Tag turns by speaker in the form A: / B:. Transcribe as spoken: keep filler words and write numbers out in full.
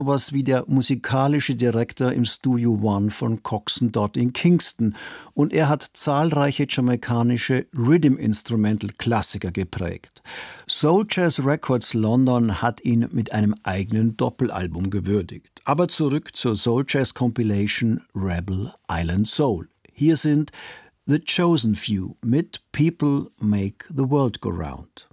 A: was wie der musikalische Direktor im Studio One von Coxsone dort in Kingston. Und er hat zahlreiche jamaikanische Rhythm-Instrumental-Klassiker geprägt. Soul Jazz Records London hat ihn mit einem eigenen Doppelalbum gewürdigt. Aber zurück zur Soul Jazz Compilation Rebel Island Soul. Hier sind The Chosen Few mit People Make the World Go Round.